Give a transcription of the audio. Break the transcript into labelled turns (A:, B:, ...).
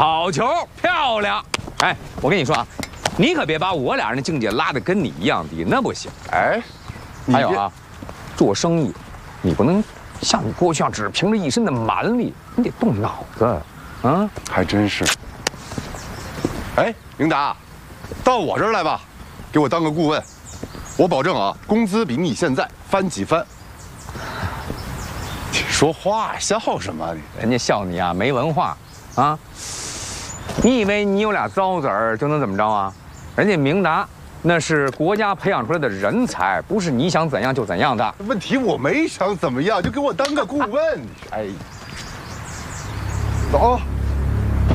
A: 好球，漂亮！哎，我跟你说啊，你可别把我俩人的境界拉得跟你一样低，那不行。
B: 哎，
A: 还有啊，做生意，你不能像你过去一样只凭着一身的蛮力，你得动脑子，啊！
B: 还真是。哎，明达，到我这儿来吧，给我当个顾问，我保证啊，工资比你现在翻几番。你说话笑什么？你
A: 人家笑你啊没文化，啊！你以为你有俩糟子儿就能怎么着啊？人家明达那是国家培养出来的人才，不是你想怎样就怎样的。
B: 问题我没想怎么样，就给我当个顾问。哎，走。